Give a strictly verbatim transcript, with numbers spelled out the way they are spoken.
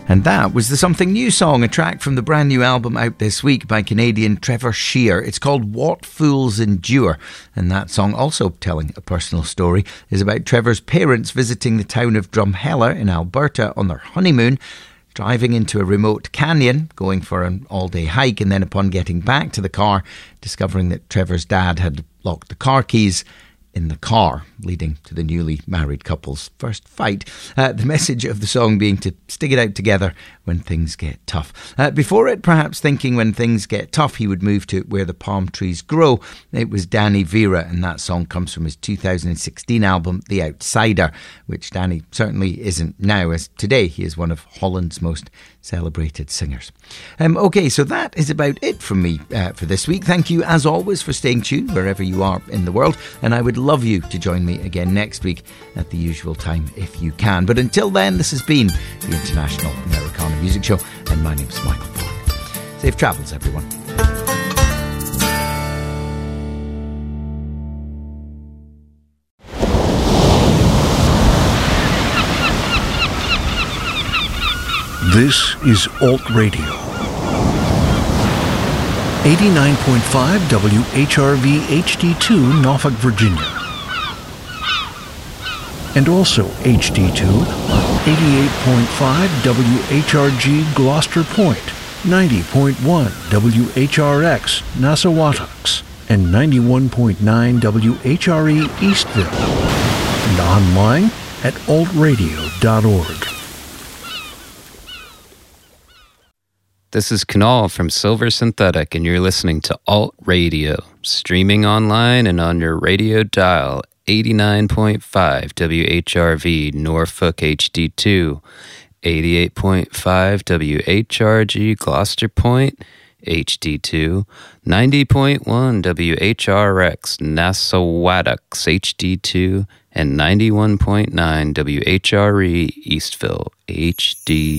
And that was the Something New song, a track from the brand new album out this week by Canadian Trevor Shear. It's called What Fools Endure. And that song, also telling a personal story, is about Trevor's parents visiting the town of Drumheller in Alberta on their honeymoon, driving into a remote canyon, going for an all-day hike, and then upon getting back to the car, discovering that Trevor's dad had locked the car keys in the car, leading to the newly married couple's first fight. Uh, the message of the song being to stick it out together when things get tough. Uh, before it, perhaps thinking when things get tough, he would move to Where the Palm Trees Grow. It was Danny Vera, and that song comes from his two thousand sixteen album, The Outsider, which Danny certainly isn't now, as today he is one of Holland's most celebrated singers. Um, okay, so that is about it from me uh, for this week. Thank you, as always, for staying tuned wherever you are in the world, and I would love you to join me again next week at the usual time if you can. But until then, this has been the International Americana Music Show, and my name's Michael Thorne. Safe travels, everyone. This is Alt Radio. eighty-nine point five W H R V H D two, Norfolk, Virginia. And also H D two on eighty-eight point five W H R G, Gloucester Point, ninety point one W H R X, Nassawatucks, and ninety-one point nine W H R E, Eastville. And online at alt radio dot org. This is Kunal from Silver Synthetic, and you're listening to Alt Radio, streaming online and on your radio dial, eighty-nine point five W H R V, Norfolk H D two, eighty-eight point five W H R G, Gloucester Point, H D two, ninety point one W H R X, Nassawatucks, H D two, and ninety-one point nine W H R E, Eastville, H D